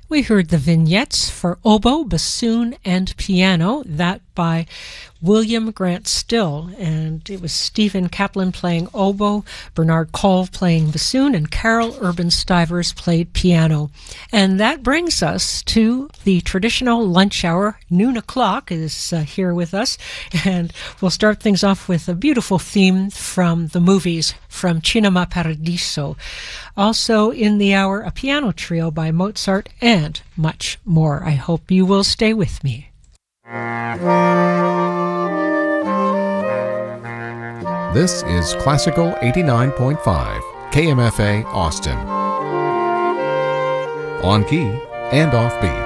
We heard the vignettes for oboe, bassoon, and piano, that by William Grant Still, and it was Stephen Kaplan playing oboe, Bernard Cole playing bassoon, and Carol Urban Stivers played piano. And that brings us to the traditional lunch hour. Noon o'clock is here with us, and we'll start things off with a beautiful theme from the movies, from Cinema Paradiso. Also in the hour, a piano trio by Mozart, and much more. I hope you will stay with me. This is Classical 89.5, KMFA Austin. On key and off beat.